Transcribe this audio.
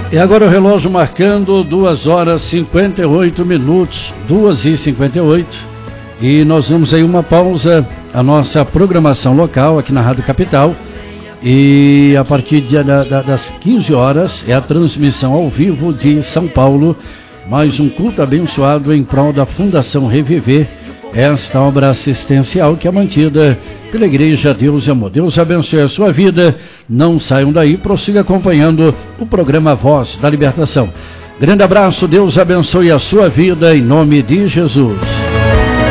E agora o relógio marcando 2h58, 2h58, e nós vamos aí uma pausa, a nossa programação local aqui na Rádio Capital, e a partir das 15 horas é a transmissão ao vivo de São Paulo, mais um culto abençoado em prol da Fundação Reviver, esta obra assistencial que é mantida pela Igreja Deus e Amor. Deus abençoe a sua vida, não saiam daí, prossiga acompanhando o programa Voz da Libertação. Grande abraço, Deus abençoe a sua vida, em nome de Jesus.